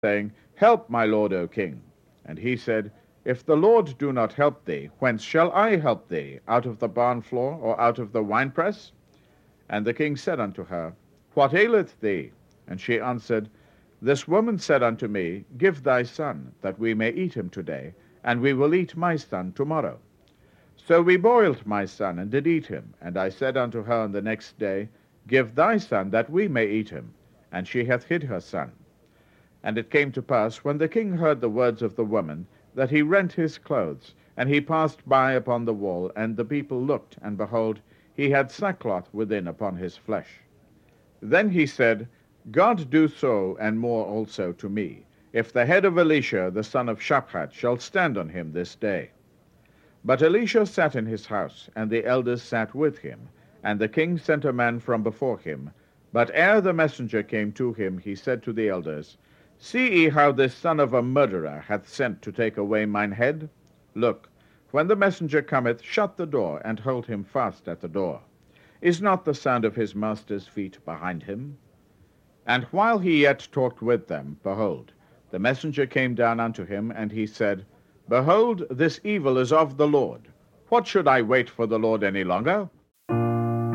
saying, Help, my lord, O king. And he said, If the Lord do not help thee, whence shall I help thee? Out of the barn floor, or out of the winepress? And the king said unto her, What aileth thee? And she answered, This woman said unto me, Give thy son, that we may eat him today, and we will eat my son tomorrow. So we boiled my son, and did eat him. And I said unto her on the next day, Give thy son, that we may eat him. And she hath hid her son. And it came to pass, when the king heard the words of the woman, that he rent his clothes, and he passed by upon the wall, and the people looked, and behold, he had sackcloth within upon his flesh. Then he said, God do so, and more also to me, if the head of Elisha the son of Shaphat shall stand on him this day. But Elisha sat in his house, and the elders sat with him, and the king sent a man from before him. But ere the messenger came to him, he said to the elders, See ye how this son of a murderer hath sent to take away mine head? Look, when the messenger cometh, shut the door, and hold him fast at the door. Is not the sound of his master's feet behind him? And while he yet talked with them, behold, the messenger came down unto him, and he said, Behold, this evil is of the Lord. What should I wait for the Lord any longer?